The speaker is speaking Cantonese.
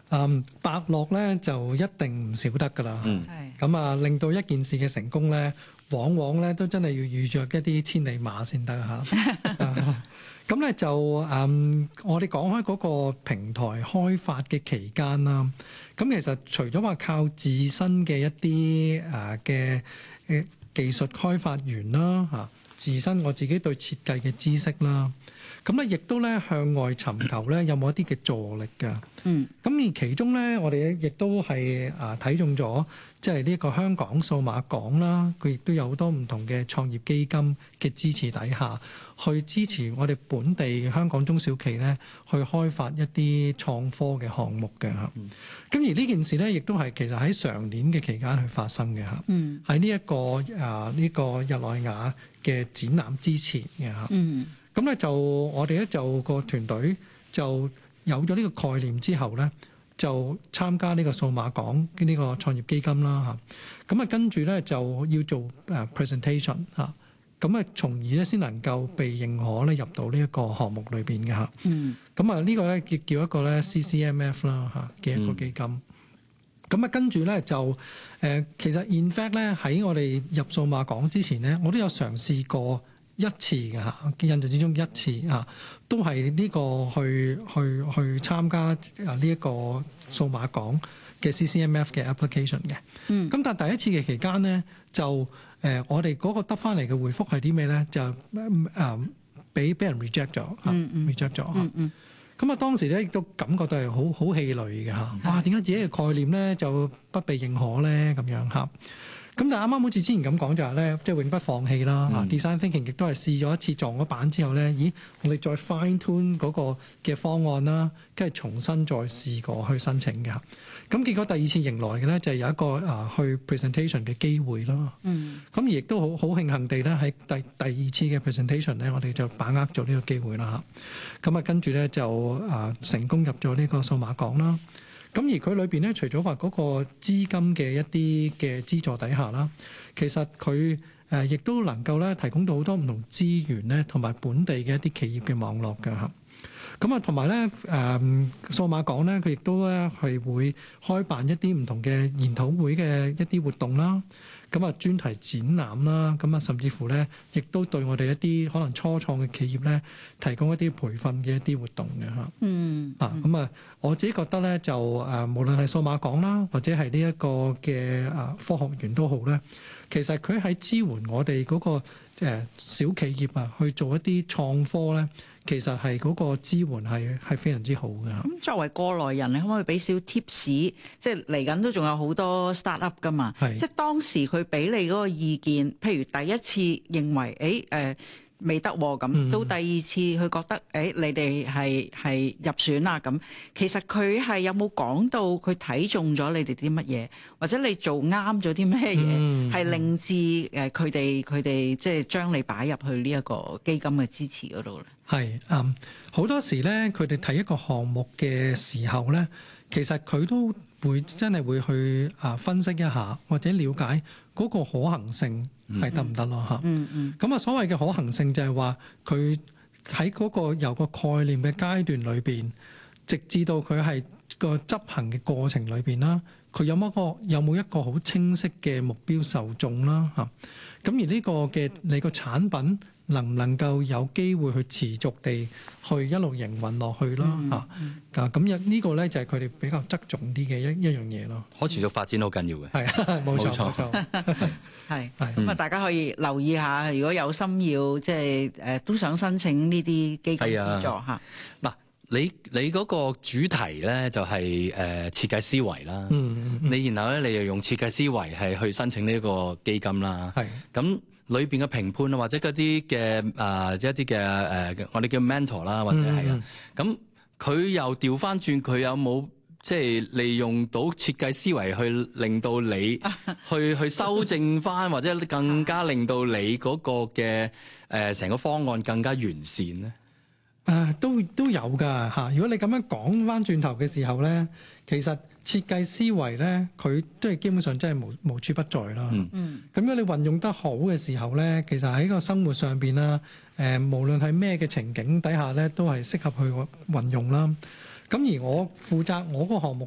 伯樂咧就一定唔少得㗎啦。 係咁啊，令到一件事嘅成功咧，往往咧都真係要遇着一啲千里馬先得嚇。咁咧就我哋講開嗰個平台開發嘅期間啦，咁其實除咗話靠自身嘅一啲嘅技術開發員啦嚇，自身我自己對設計嘅知識啦。咁咧，亦都咧向外尋求咧，有冇一啲嘅助力㗎？咁而其中咧，我哋亦都係睇中咗，即係呢個香港數碼港啦，佢亦都有好多唔同嘅創業基金嘅支持底下，去支持我哋本地香港中小企咧，去開發一啲創科嘅項目嘅嚇。咁而呢件事咧，亦都係其實喺上年嘅期間去發生嘅嚇。喺呢一個呢個日內瓦嘅展覽之前嘅嚇。咁咧就我哋咧就個團隊就有咗呢個概念之後咧，就參加呢個數碼港呢個創業基金啦嚇。咁啊跟住咧就要做presentation 嚇，咁啊從而咧先能夠被認可咧入到呢一個項目裏邊嘅嚇。咁啊呢個咧叫一個咧 CCMF 啦嚇嘅一個基金。咁啊跟住咧就其實 in fact 咧喺我哋入數碼港之前咧，我都有嘗試過一次嘅嚇，印象之中一次嚇，都係呢個去參加呢一個數碼港嘅 CCMF 嘅 application 嘅。咁但係第一次嘅期間咧，就我哋嗰個得翻嚟嘅回覆係啲咩咧？就俾人 reject 咗嚇，reject 咗嚇。咁啊當時咧亦都感覺到係好氣餒嘅嚇。哇！點解自己嘅概念咧就不被認可咧？咁樣嚇。咁但係啱啱好似之前咁講就係咧，即係永不放棄啦。Design thinking 亦都係試咗一次撞咗板之後咧，咦，我哋再 fine tune 嗰個嘅方案啦，跟住重新再試過去申請嘅。咁結果第二次迎來嘅咧就係有一個去 presentation 嘅機會咯。咁而亦都好慶幸地咧喺第二次嘅 presentation 咧，我哋就把握咗呢個機會啦。咁啊跟住咧就成功入咗呢個數碼港啦。咁而佢裏邊咧，除咗話嗰個資金嘅一啲嘅資助底下啦，其實佢亦都能夠咧提供到好多唔同資源咧，同埋本地嘅一啲企業嘅網絡㗎嚇。咁啊，同埋咧數碼港咧，佢亦都咧係會開辦一啲唔同嘅研討會嘅一啲活動啦。咁啊，專題展覽啦，咁啊，甚至乎咧，亦都對我哋一啲可能初創嘅企業咧，提供一啲培訓嘅一啲活動嘅嚇。咁啊，我自己覺得咧，就無論係數碼港啦，或者係呢一個嘅科學園都好咧，其實佢喺支援我哋嗰個小企業啊，去做一啲創科咧。其實係嗰個支援係非常之好嘅。 咁作為過來人，你可唔可以俾少 tips？即係嚟緊都仲有好多 start up 噶嘛？即係當時佢俾你嗰個意見，譬如第一次認為未得咁，到第二次佢覺得你哋係入選啦咁。其實佢係有冇講到佢睇中咗你哋啲乜嘢，或者你做啱咗啲咩嘢，係令至佢哋即係將你擺入去呢一個基金嘅支持嗰度咧？ 係好多時咧，佢哋睇一個項目嘅時候咧，其實佢都會真係會去分析一下，或者了解嗰個可行性係得唔得咯嚇。咁啊，所謂嘅可行性就係話佢喺嗰個由個概念嘅階段裏邊，直至到佢係個執行嘅過程裏邊啦，佢有冇一個好清晰嘅目標受眾啦嚇。咁而呢個嘅你個產品能唔能夠有機會去持續地去一路營運落去啦嚇？咁呢個咧就係佢哋比較側重啲嘅一樣嘢咯。 可持續發展好緊要嘅， 係冇錯。 係咁啊！大家可以留意下，如果有心要即係都想申請呢啲基金資助嚇。 嗱，你嗰個主題咧就係設計思維啦。你然後咧你又用設計思維係去申請呢個基金啦。咁裏邊嘅評判啊，或者嗰啲嘅一啲嘅我哋叫 mentor 啦，或者係啊，咁佢又調翻轉，佢有冇即係利用到設計思維去令到你去修正翻，或者更加令到你嗰個嘅成個方案更加完善咧？ 都有㗎嚇。如果你咁樣講翻轉頭嘅時候咧，其實設計思維咧，佢都係基本上真係無處不在啦。咁如果你運用得好嘅時候咧，其實喺個生活上邊啦，無論係咩嘅情景底下咧，都係適合去運用啦。咁而我負責我個項目